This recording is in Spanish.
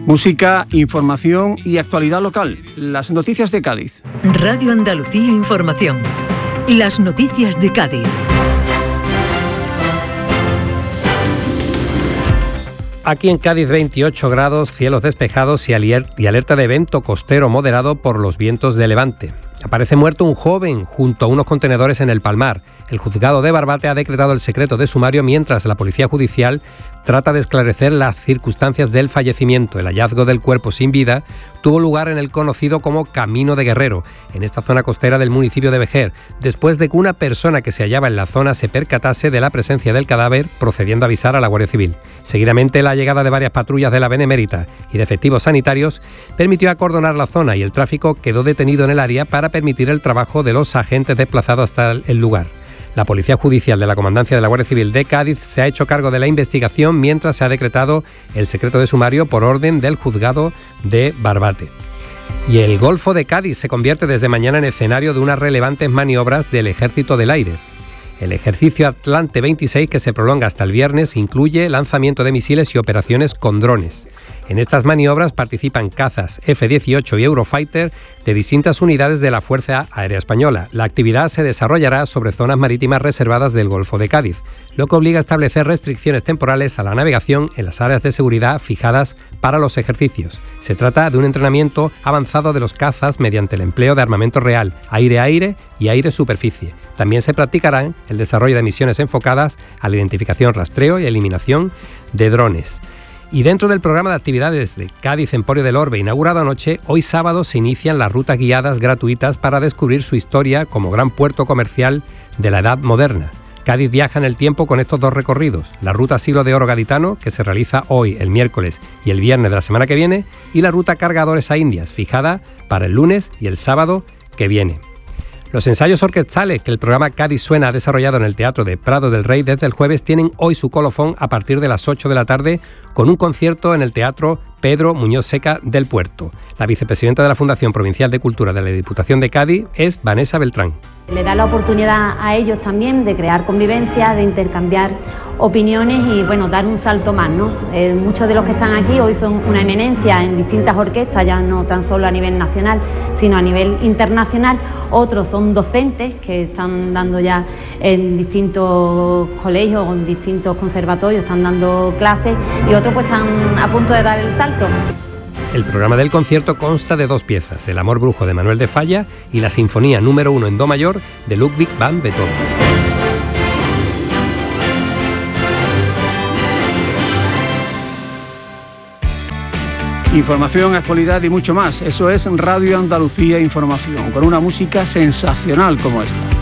Música, información y actualidad local. Las noticias de Cádiz. Radio Andalucía Información. Las noticias de Cádiz. Aquí en Cádiz 28 grados, cielos despejados y alerta de viento costero moderado por los vientos de levante. Aparece muerto un joven junto a unos contenedores en el Palmar. El juzgado de Barbate ha decretado el secreto de sumario mientras la policía judicial trata de esclarecer las circunstancias del fallecimiento. El hallazgo del cuerpo sin vida tuvo lugar en el conocido como Camino de Guerrero, en esta zona costera del municipio de Vejer, después de que una persona que se hallaba en la zona se percatase de la presencia del cadáver, procediendo a avisar a la Guardia Civil. Seguidamente, la llegada de varias patrullas de la Benemérita y de efectivos sanitarios permitió acordonar la zona y el tráfico quedó detenido en el área para permitir el trabajo de los agentes desplazados hasta el lugar. La Policía Judicial de la Comandancia de la Guardia Civil de Cádiz se ha hecho cargo de la investigación mientras se ha decretado el secreto de sumario por orden del juzgado de Barbate. Y el Golfo de Cádiz se convierte desde mañana en escenario de unas relevantes maniobras del Ejército del Aire. El ejercicio Atlante 26, que se prolonga hasta el viernes, incluye lanzamiento de misiles y operaciones con drones. En estas maniobras participan cazas F-18 y Eurofighter de distintas unidades de la Fuerza Aérea Española. La actividad se desarrollará sobre zonas marítimas reservadas del Golfo de Cádiz, lo que obliga a establecer restricciones temporales a la navegación en las áreas de seguridad fijadas para los ejercicios. Se trata de un entrenamiento avanzado de los cazas mediante el empleo de armamento real, aire-aire y aire-superficie. También se practicarán el desarrollo de misiones enfocadas a la identificación, rastreo y eliminación de drones. Y dentro del programa de actividades de Cádiz Emporio del Orbe, inaugurado anoche, hoy sábado se inician las rutas guiadas gratuitas para descubrir su historia como gran puerto comercial de la Edad Moderna. Cádiz viaja en el tiempo con estos dos recorridos: la ruta Siglo de Oro Gaditano, que se realiza hoy, el miércoles y el viernes de la semana que viene, y la ruta Cargadores a Indias, fijada para el lunes y el sábado que viene. Los ensayos orquestales que el programa Cádiz Suena ha desarrollado en el Teatro de Prado del Rey desde el jueves tienen hoy su colofón a partir de las 8 de la tarde con un concierto en el Teatro Pedro Muñoz Seca del Puerto. La vicepresidenta de la Fundación Provincial de Cultura de la Diputación de Cádiz es Vanessa Beltrán. Le da la oportunidad a ellos también de crear convivencia, de intercambiar opiniones y dar un salto más, ¿no? Muchos de los que están aquí hoy son una eminencia en distintas orquestas, ya no tan solo a nivel nacional, sino a nivel internacional. Otros son docentes que están dando ya en distintos colegios, en distintos conservatorios, están dando clases, y otros pues están a punto de dar el salto. El programa del concierto consta de dos piezas: El Amor Brujo de Manuel de Falla y la Sinfonía número 1 en Do mayor de Ludwig van Beethoven. Información, actualidad y mucho más. Eso es Radio Andalucía Información, con una música sensacional como esta.